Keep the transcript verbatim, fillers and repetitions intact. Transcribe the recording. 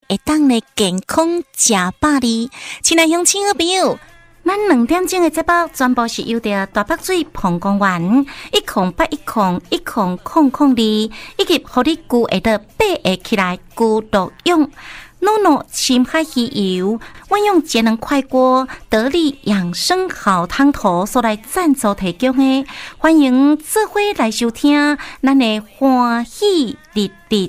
会当咧健康食饱哩。亲爱乡亲好朋友，咱两点钟的节目全部是由着大北水澎公园一空八一空一空空空二，以及互你具会得八会起来具独用。诺诺深海鱼油，运用节能快锅得力养生好汤头所来赞助提供的，欢迎做伙来收听咱的欢喜日日。